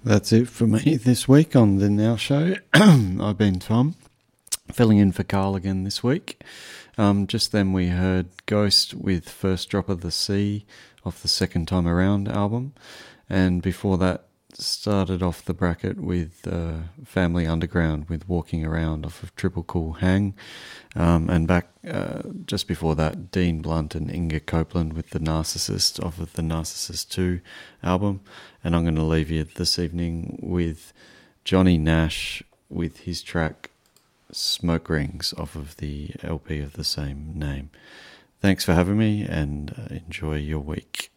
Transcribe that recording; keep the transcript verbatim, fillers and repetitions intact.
That's it for me this week on the Now Show. I've been Tom, filling in for Carl again this week. Um, just then we heard Ghost with First Drop of the Sea off the Second Time Around album. And before that, started off the bracket with uh, Family Underground with Walking Around off of Triple Cool Hang. Um, and back uh, just before that, Dean Blunt and Inga Copeland with The Narcissist off of the Narcissist two album. And I'm going to leave you this evening with Johnny Nash with his track Smoke Rings off of the L P of the same name. Thanks for having me, and uh, enjoy your week.